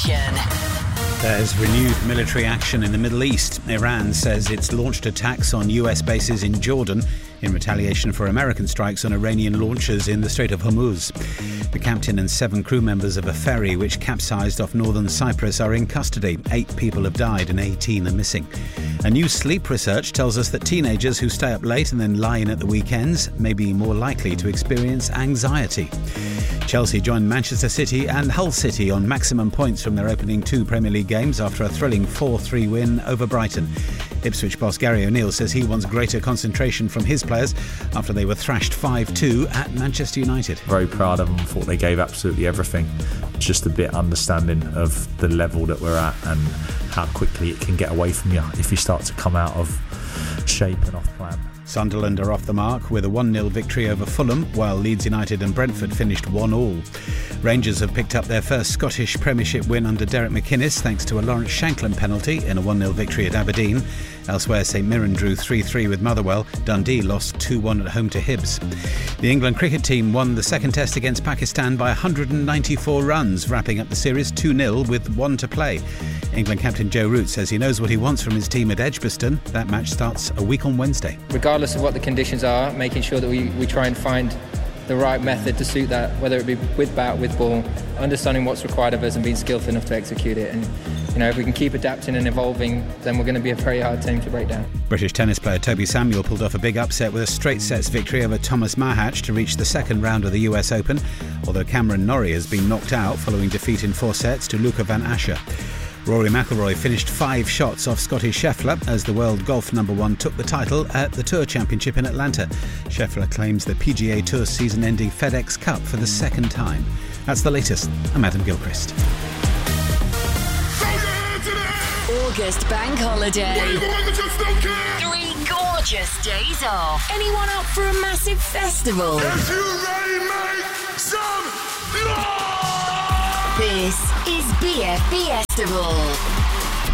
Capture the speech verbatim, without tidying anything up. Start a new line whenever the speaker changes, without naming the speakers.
Action.
There's renewed military action in the Middle East. Iran says it's launched attacks on U S bases in Jordan in retaliation for American strikes on Iranian launchers in the Strait of Hormuz. The captain and seven crew members of a ferry which capsized off northern Cyprus are in custody. Eight people have died and eighteen are missing. A new sleep research tells us that teenagers who stay up late and then lie in at the weekends may be more likely to experience anxiety. Chelsea joined Manchester City and Hull City on maximum points from their opening two Premier League games after a thrilling four three win over Brighton. Ipswich boss Gary O'Neill says he wants greater concentration from his players after they were thrashed five two at Manchester United.
Very proud of them. Thought they gave absolutely everything. Just a bit understanding of the level that we're at and how quickly it can get away from you if you start to come out of shape and off plan.
Sunderland are off the mark with a one nil victory over Fulham, while Leeds United and Brentford finished one all. Rangers have picked up their first Scottish Premiership win under Derek McInnes thanks to a Lawrence Shankland penalty in a one nil victory at Aberdeen. Elsewhere, St Mirren drew three three with Motherwell. Dundee lost two one at home to Hibs. The England cricket team won the second test against Pakistan by one hundred ninety-four runs, wrapping up the series two nil with one to play. England captain Joe Root says he knows what he wants from his team at Edgbaston. That match starts a week on Wednesday.
Regardless of what the conditions are, making sure that we, we try and find the right method to suit that, whether it be with bat, with ball, understanding what's required of us and being skillful enough to execute it. And you know, if we can keep adapting and evolving, then we're going to be a very hard team to break down.
British tennis player Toby Samuel pulled off a big upset with a straight sets victory over Thomas Mahatch to reach the second round of the U S Open, although Cameron Norrie has been knocked out following defeat in four sets to Luca van Asscher. Rory McIlroy finished five shots off Scotty Scheffler as the world golf number one took the title at the Tour Championship in Atlanta. Scheffler claims the P G A Tour season-ending FedEx Cup for the second time. That's the latest. I'm Adam Gilchrist.
August Bank Holiday. Three gorgeous days off. Anyone up for a massive festival?
If you ready, make some noise!
This is B F Festival.